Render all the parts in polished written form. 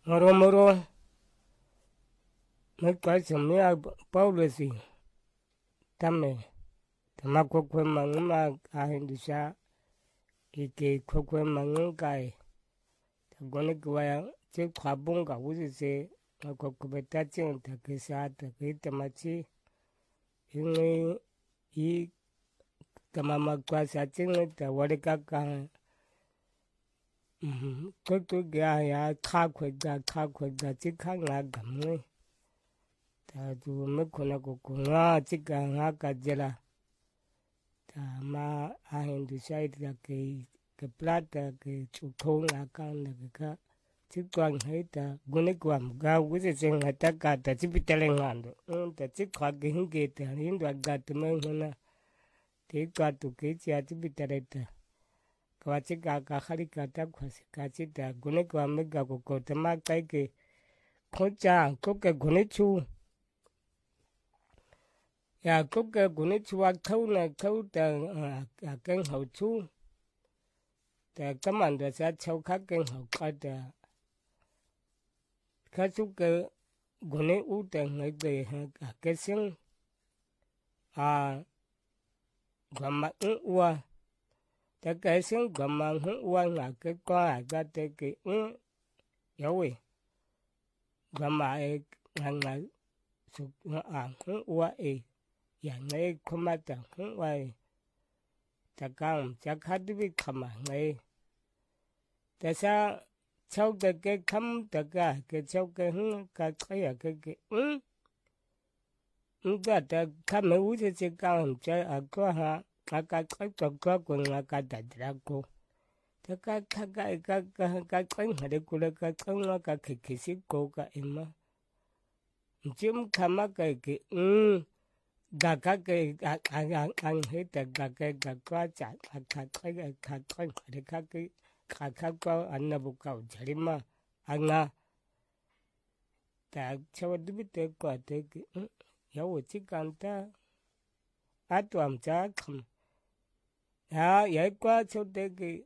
moro me kwaso me Paulo si tame tama kokwe manguma ahindusha ike kokwe mangungai tagone kwaya che kwabunga wuzise kokubeta chen takisa takita machi ingi I tamama kwasa chen ta warikaka Toto ya kakwe chika nga gamwe ta tu mekona kukunga chika nga kajela ta ma ahindusha ita ke plata ke chuko nga kanda ka chikwa ngaita gune kwa mga wuse senga takata chipitale ngando ta chikwa gehinge ta hindwa gata mehuna tikwa tukichi ya chipitale ta Kawachika kaharika takwasi kachita gune kwa mega kukota makaike kocha koke gune chu ya koke gune chu wa kauna kauta aken hau chu ta kamanda sa chau kaken hau kata kasuke gune uta ngade akesin gama uwa ta cái sinh gầm mà hung quan là cái coi ra tới cái yếu gầm mà hàng ngày sụp hung quanอย่างนี้เขามาจากหงไว้จากการจากคัดวิคำอะไรแต่ถ้าชาวตะเกียคำตะกะเกี่ยวชาวเกี่ยหงกัดใครเกี่ยก็แต่คำไม่รู้จะการจะก็หาkakak kakak ko ngaka dadrako kakak kakak hade kula kakak ngaka kekisi ko ka ema jim kama ka ke gaka ke ang heta gaka gaka cha kakak hade kakak ko annabuka jarima anga ta chawadibite ko te yawo chikanta atwam cha kham yai qua cho tới cái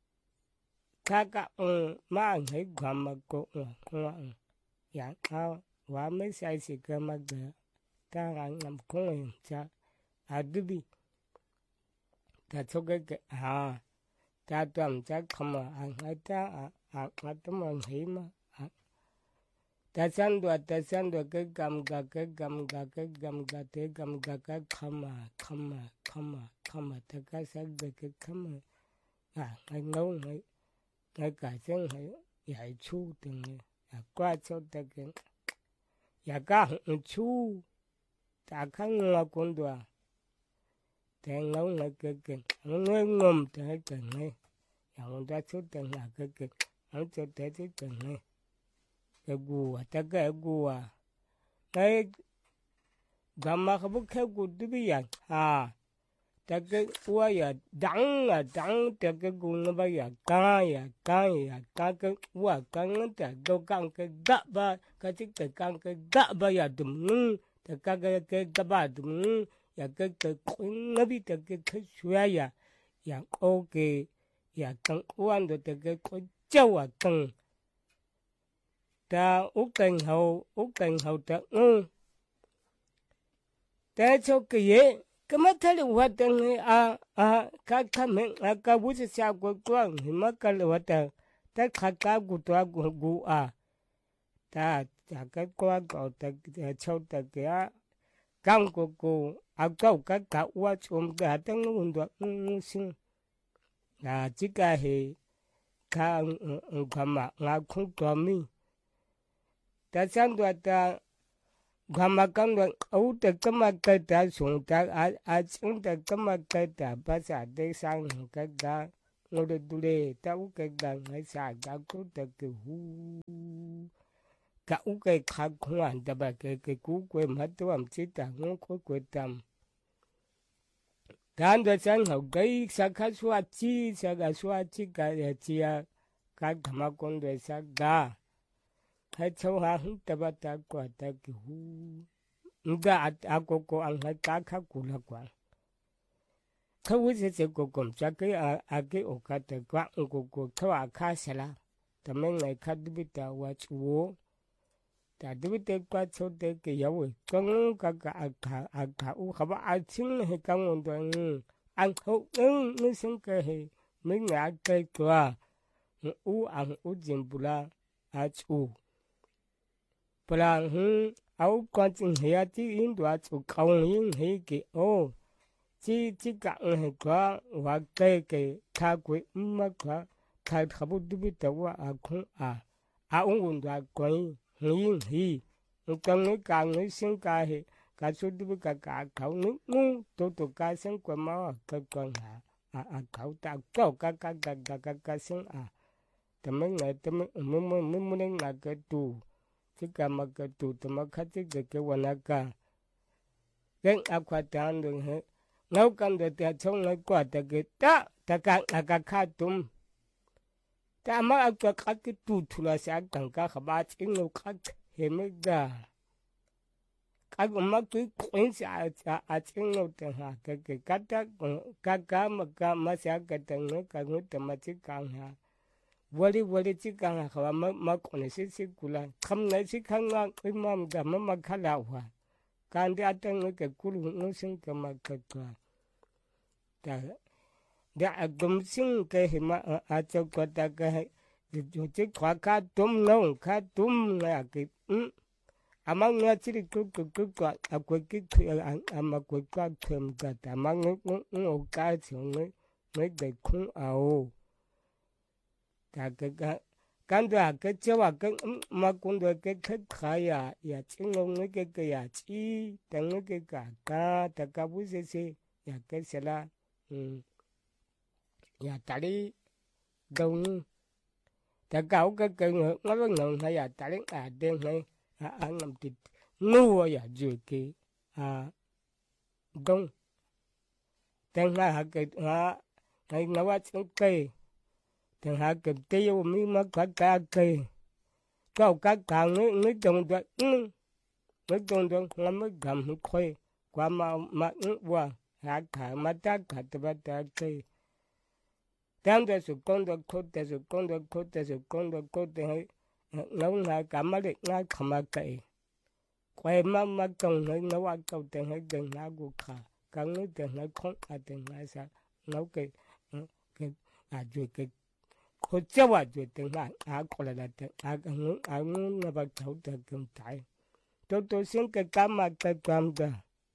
các mà thấy gầm mà cô dạng ao và mấy sai sự cơ mà ta làm không cha đi ta cho cái ta toàn chắc không mà hay ta tấm anh thấy mà ta san đùa cái gầm gà thế gầm gà cái không mà ta cái sáng về cái không ngay nấu ngay cả sáng hay dạy chú từng qua cho ta cái cả chú ta khăng là con đùa ta nấu ngay cái ngay ngầm ta cái ngay người ta chú từng là cái ông cho ta chú từng ngay cái gùa ta cái gùa ngay gamma không có gùa đi bây giờ ta cái ua ya đắng ta cái gùa nó bây giờ cá cái ua cá nó ta đâu căng cái gạ ba cái chiếc cái gạ ba ya đùm ta cái gạ ba đùm ya cái nó bị ta cái suy ya ok ya căng uan rồi ta cái châu căng ta út cành hậu ta ta cho cái gì cái mắt thấy là hoạt động các mình các bút sao của con thì mắt cái là hoạt động ta các của tôi của ta cái con cậu ta cho ta cái cam của cô cậu các uất chúng ta tăng luôn được sinh chỉ cái hệ cái mà không có mình ta sang đua ta gama kan đua ấu ta kama cái ta xuống ta xuống ta kama cái ta bắt sa để sang cái ta ngồi đuôi ta u cái ta ngay sa ta cứ ta cái cả u cái khác không ăn ta bà cái cú quên mất tôi làm chỉ ta ngồi quên tâm ta đua sang học cái sa khá xóa chi cái chia cái gama con đua sa ga hay châu Hà hứng ta bắt ta qua ta cái nga ako ang hata kakula kwa kawuze se ko kom chake age okata kwa ko thawa kha sala tama ngai ka dibita wa chuo ta dibite kwa chote ke yawe kong ka ka u khaba a ching he ka ngon do an ho ni sing ke he mi nga ke kwa u an u jimbula a chu pala au kwa ching he ya ti in do a chu kaung yin he ke o chi ka he kwa wa ke ka kwe ma kwa ka khabu dibita wa a khung a un do a kwen yin hi ngang ka ngai sing ka he ka chu du ka ka nu to ka sing kwa ma ka ka a ka sing tama ngai tama mu nga ka tu chi ka ma ka tu tama ka chi ke wana ka gen akwa ta ndo he ngau kan de ta chong ngai kwa ta ke ta ka ka tum ta ma ka ke tu thula sa kan ka khaba ching no ka he me ga ka ma tu kuin sa a ching no ta ha ke ka ta ka ma sa ka ta no ka no ta ma chi ka ha wali chi ka ha khaba ma ko ne si kula kham nai si khang nga imam ga ma khala wa kan de atang ke kulu no sing ka ma ka ka ta da agum sing ke he ma a cha ko ta ka jo chi kwa ka tum no ka tum nga ke ama nga chi ku kwa a ko ki ama ko ka tum ka ta ma ngo ka chi ngai de khu a o ta ka kan da ke che wa ke ma kun do ke kha ya chi ngo ke ya chi ta ngo ke ka ta ka bu se ya ke se la ya tari dong ta cao cái nó có ngần hay là tari đen hay ngầm thịt ngu ya dừa kì dong tên là cái hay nó quá cây tên là cái tiêu mi mà cả cây cao cả nó trồng được nó trồng được nó mới gầm khoe qua mà qua hạ cả mà ta cả ta cây Tanda su kondo kote ngau nga kamari nga kamakai. Kwai mama kong nga wa kau te nga gen nga gu ka. Ka ngu te nga kong a te nga sa ngau ke a jwe ke ko chewa jwe te nga a kola la te a ngu nga ba kau te kem tai. To sin ke kama ke kamda.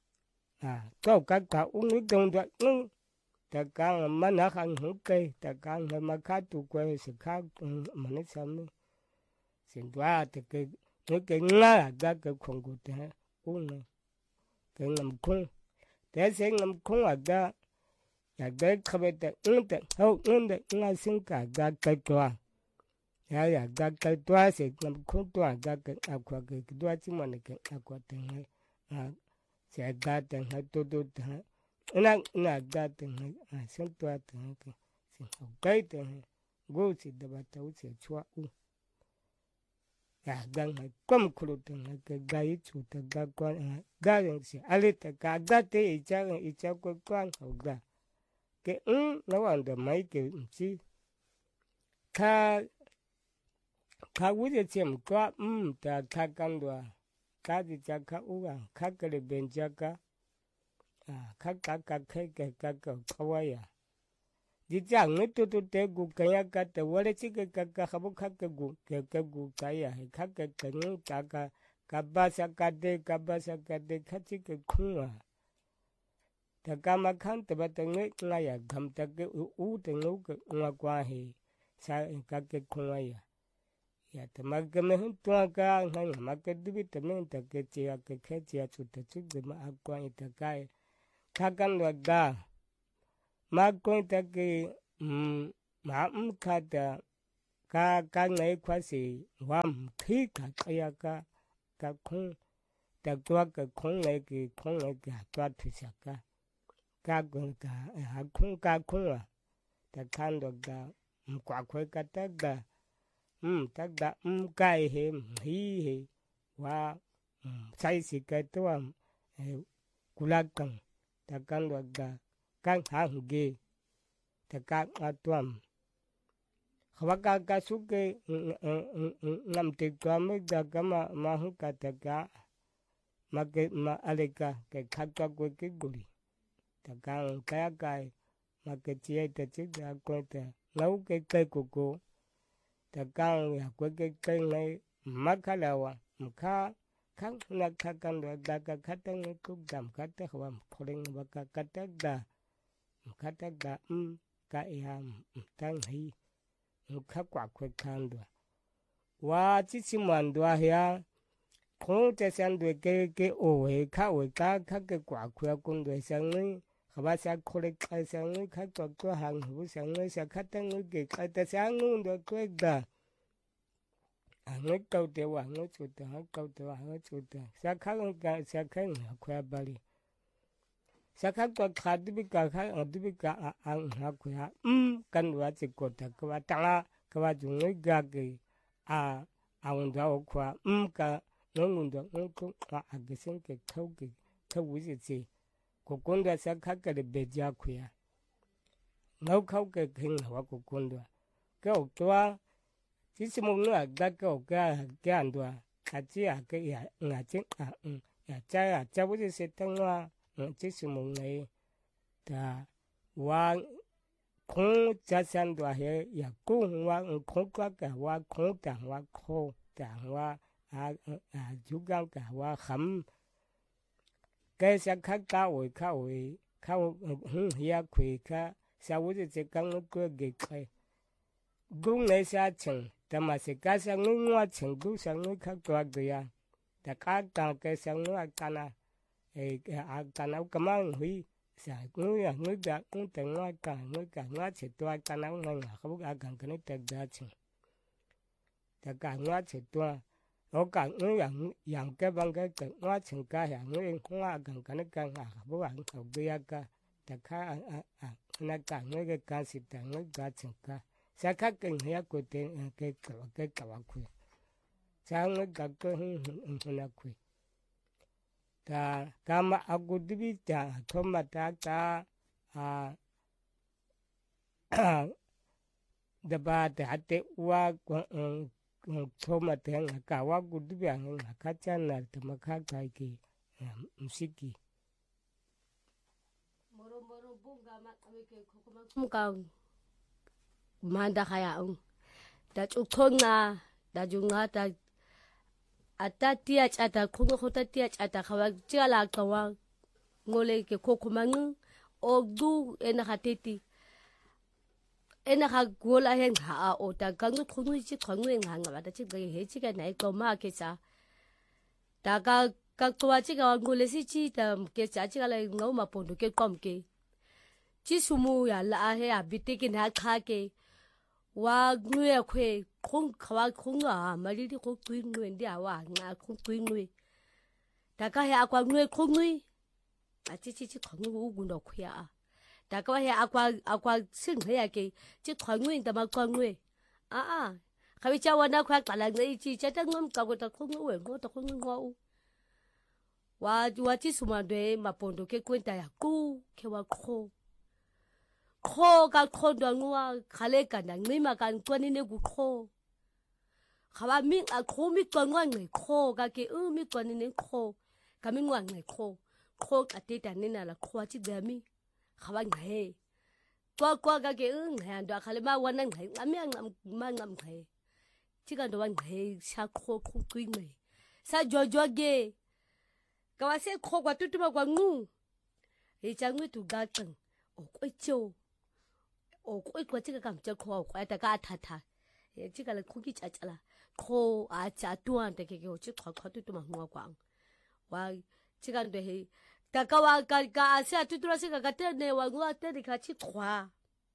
Kau ka ungu dong da ta ka ma na khang hu ke ta ka ma ka tu kwe se ka ma ne sa me sin dwa te ke nga ga ke khong gu te u ne ke ngam khong te se ngam khong ga ya ga khabe te ho de nga sin ka ga ke twa ya ga ke twa se ngam khong twa ga ke akwa ke twa chi ma ne ke akwa te se ga te ha to te na ga te sen tua te ke se kai te go si da ba ta u se chua u ya gang ha kom khulu te ke ga yi chu te ga kwa ga ren se ale te ga te i cha ko kwan ho ga ke na wa da mai ke si ka wu je chem kwa ta ka kan do ka ji cha ka u ga ka ke le ben cha ka ka kawaya di jang tu te gu kaya ka te wale chi ka khabu ka gu kaya ka ngu ka basa ka de ka chi ka khunga ta ka ma khan te ba te nge nga ya gam ta ke u te ngu ka nga kwa he sa ka ke khunga ya te ma ke me tu ka nga ma ke du te me ta ke chi ya ke chi ya chu te chu de ma kwa ta ka Kakan waga magkon take ma kata ka ngai kwasi wam khi ka kaya ka khong ta kwa ka khong ngai ki khong ngai ka twa thisa ka gon ka ha khong ta kan do ga kwa khoi ka ta ga kai he he wa sai si ka to kula kan ta kan waga kan ha ge ta ka atwam Khawaka suke nam te kame da kama mahuka taka make ma aleka ke khaka ko ke guri taka kaya kai make tie te da kwete lau ke koko taka ya ko ke ngai makalawa mka kan na kakan da ka katang ku dam kata khawam kholing baka kata da ka ya tang hi mka kwa kwe kandwa wa chichi mandwa ya kong te san de ke o he ka we ka ke kwa kwe kun de san ni khaba sa khole ka san ni ka to hang hu san ni sa katang ke ka ta san nu de kwe da ngoi kau te wa ngoi chu ta kau te wa ngoi chu ta sa kha ka sa kha na khwa bali sa kha ko kha di ka kha di ka ang ha khwa kan wa chi ko ta kwa ta kwa ju ngoi ga ke ang da o khwa ka nong ndo ko a ge sen ke khau ke khau wi chi ko kon da sa kha ka de be ja khwa ngau khau ke khin wa ko kon da ke o twa chỉ một người đã có cái anh đó, chỉ là cái nhà chính nhà cha với sự tăng hoa, chỉ một người, ta hoa không cha sang đó hay nhà cũng hoa không có cả hoa không tàng hoa khô tàng hoa chú gan cả hoa khắm, cái sao khác cao hiya quỳ cả sao với sự căng cái gì cái cũng này sao chừng Tama se ka sang ngwa chengdu sang ka kwa gya ta ka ta ke sang ngwa kana a kana kamang hui sa ngwa ngwa da te ngwa che to kana ngwa khabu ga gan kan te da ching ta ka ngwa che to o ka ngwa yang ke bang ke ngwa ching ka ya ngwa gan kan ka khabu ga khau gya ka ta ka na ka ngwa ka si ta ngwa ga ching ka sa ka ke ya ko te ke ka wa ku sa ngwa ga ko na ku ta kama agudibi ta thoma ta da ba ta te wa thoma te ka wa gudibi ang ka chana ta ma ka ki musiki moro bunga ma ke kokoma manda kaya da chukthona da junga ta atatia chata khungo khotatia chata khawa chala kawa ngole ke kokomangu ogdu ena khateti ena kha gola hen ha o ta kangu khungu chi khungu nga ba ta chi ge he chi ga nai ko ma ke sa ta ka twa chi ga ngole si chi ta ke cha chi ga la ngau ma pondu ke kom ke chi sumu ya la he a bitiki na kha ke wa ngwe khwe khung khawa khung ma ri ko tui ngwe ndi wa nga khung tui ngwe ta ka ya kwa ngwe khung ngwe a chi khung u gu no khya ta ka ya akwa sing he ya ke chi khung ngwe ta ma kwa ngwe kha wi cha wa na khwa ka la ngai chi cha ta ngom ka ko ta khung ngwe ngo ta khung ngo wa chi suma de ma pondo ke kwenta ya ku ke wa kho ka khondwa ngwa khale kana ngima kan kwani ne ku kho khaba mi a kho mi kwangwa ngai kho ka ke mi kwani ne kho ka mi ngwa ngai kho ka te ta ne na la kho chi ga mi khaba ngai kwa ka ke ngai ndo khale ma wana ngai ami ngam ngai chi ga ndo ngai sha kho tui ngai sa jojo ge ka wa se kho kwa tutuma kwa ngu e cha ngwi tu ga teng o ko cho o ko ko chi ka cha kho ko ta ka tha e chi ka la khu ki cha la kho a cha tuan te ke o chi kho tu ma ngwa kwa wa chi ka ndo he ta ka wa ka se tu tu se ka te ne wa ngwa te ka chi khwa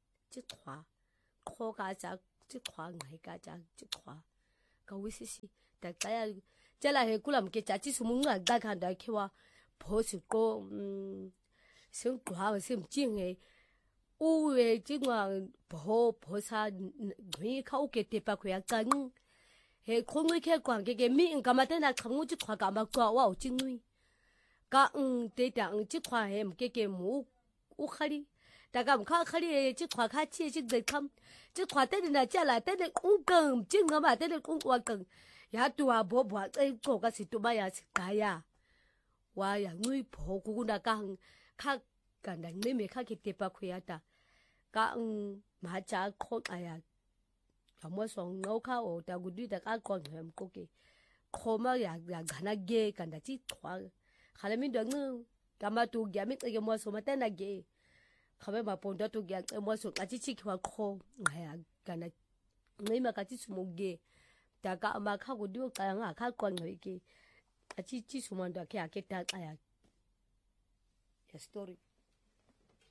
kho ka cha chi khwa ngai ka cha chi khwa ka wi si ta ka ya cha la he kulam ke cha chi su mu nga ga ka da ke wa pho su ko se khwa se chi nge u we chi ngwa pho sa ngui ka u ke te pa khya kan he khong ngi ke kwang ke mi ka ma te na khang u chi khwa ka ma kwa wa u chi ngui ka te ta chi khwa he ke mu u khali daga mkha khali chi chwa kha chi chi de kham chi chwa te na cha la te de ku kang chi ngama te de ku wa kang ya tu wa bo bo te ko ka si tu ba ya si ka ya wa ya ngui pho ku na ka kha kan da me me kha ki te pa khu ya ta ka ma cha kho aya ya mo so ngau kha o ta gu di da ka ko ngem ko ke kho ma ya gana ge kan da chi chwa khala min do ngu kama tu gya mi ke mo so ma te na ge khabe ma ponda tu gya mo so ka chi chi kwa kho ngaya gana ngai ma ka chi su mo ge ta ka ma kha gu di ka nga kha ko ngai ke a chi chi su mo da ke a ke ta ya story